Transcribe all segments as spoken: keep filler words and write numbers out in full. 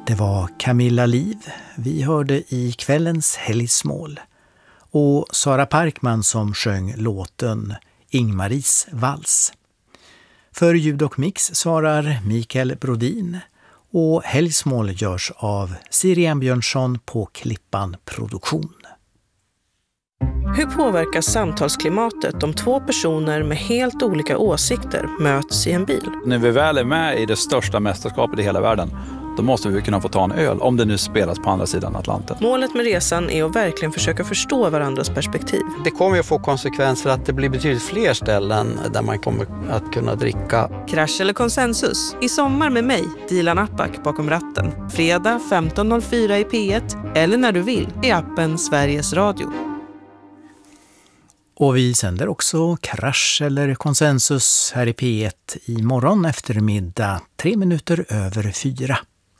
Det var Camilla Liv vi hörde i kvällens helgsmål och Sara Parkman som sjöng låten Ingmaris vals. För ljud och mix svarar Mikael Brodin och helgsmål görs av Sirian Björnsson på Klippan Produktion. Hur påverkas samtalsklimatet om två personer med helt olika åsikter möts i en bil? När vi väl är med i det största mästerskapet i hela världen, då måste vi kunna få ta en öl om det nu spelas på andra sidan Atlanten. Målet med resan är att verkligen försöka förstå varandras perspektiv. Det kommer att få konsekvenser att det blir betydligt fler ställen där man kommer att kunna dricka. Krasch eller konsensus? I sommar med mig, Dilan Apak bakom ratten. Fredag femton noll fyra i P ett eller när du vill i appen Sveriges Radio. Och vi sänder också Krasch eller konsensus här i P ett i morgon eftermiddag tre minuter över fyra.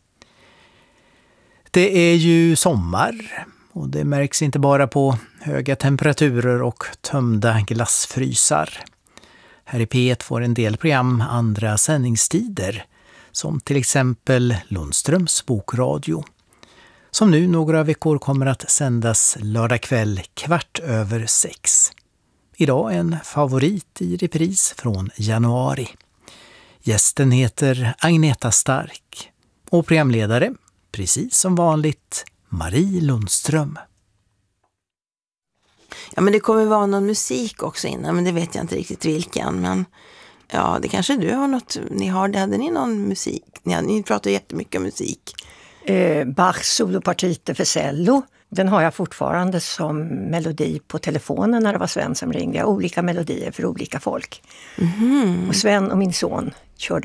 Det är ju sommar och det märks inte bara på höga temperaturer och tömda glassfrysar. Här i P ett får en del program andra sändningstider, som till exempel Lundströms bokradio, som nu några veckor kommer att sändas lördag kväll kvart över sex. Idag en favorit i repris från januari. Gästen heter Agneta Stark och programledare, precis som vanligt, Marie Lundström. Ja, men det kommer vara någon musik också innan, men det vet jag inte riktigt vilken. Men ja, det kanske du har något, ni har, hade ni någon musik? Ni, ni pratar jättemycket om musik. Eh, Bachs solopartite för cello. Den har jag fortfarande som melodi på telefonen när det var Sven som ringde. Jag har olika melodier för olika folk. Mm-hmm. Och Sven och min son körde